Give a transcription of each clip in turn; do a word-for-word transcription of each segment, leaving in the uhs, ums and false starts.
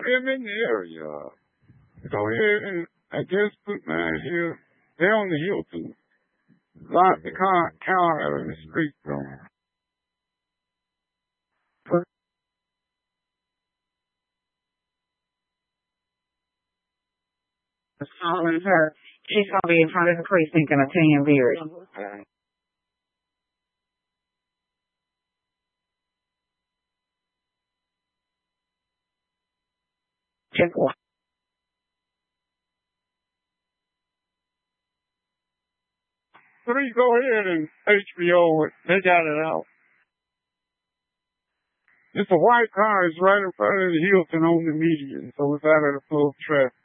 I'm in the area. Go ahead and I just put mine here. They're on the hill too. Lock the car, car out of the street going. Following her. She's going to be in front of the precinct in a tan beard. Check one. Three, go ahead and H B O it. They got it out. It's a white car. It's right in front of the Hilton on the median, so it's out of the flow of traffic.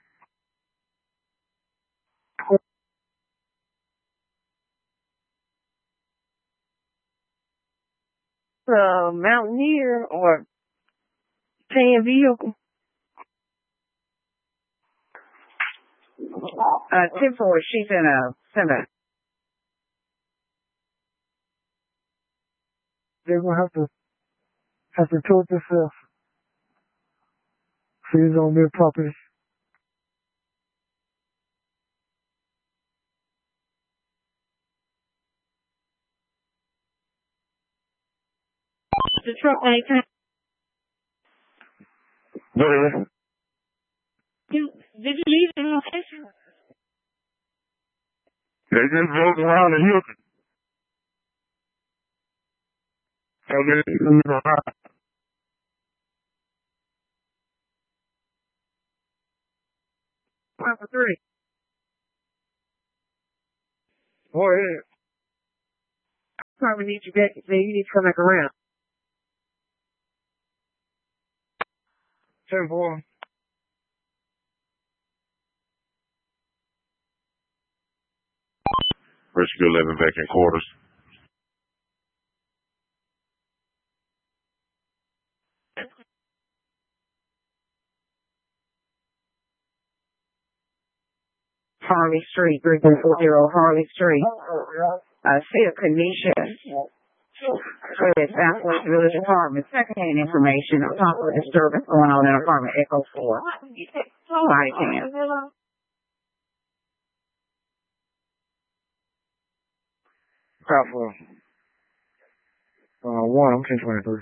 Uh, Mountaineer or tan vehicle? Uh, ten four, she's in a semi. They're gonna have to have to told themselves. She's on their property. The truck like that. Whatever. You, did you leave the location? They just drove around the Hilton. And then they leave around. One for three. Go ahead. Probably need you back. Then you need to come back around. ten four. Rescue eleven back in quarters. Harley Street, three three four zero Harley Street. Uh, see a Kanisha. With Southwest Village Apartment. Second-hand information on top of the disturbance going on in apartment Echo four. Somebody can. Crap for uh, one, I'm ten twenty-three.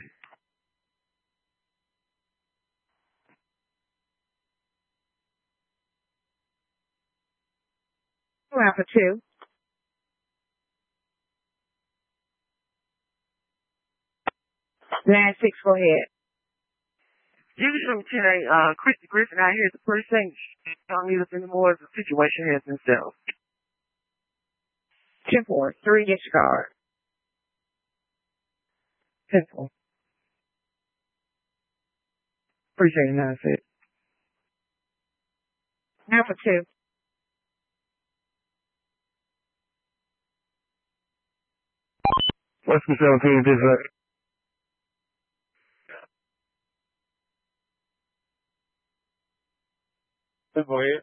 Alpha two. Nine six, go ahead. You Lieutenant uh, Christy Griffin out here at the precinct. Don't need us anymore. The situation has been settled. ten four, three discard. ten four. Appreciate it, nine six. Alpha two. What's the seventeen district? Go ahead.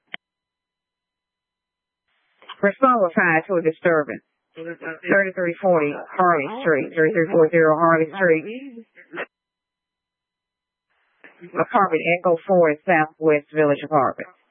Respond with time to a disturbance. thirty-three forty Harley Street, thirty-three forty Harley Street. Apartment Echo four in Southwest Village Apartment.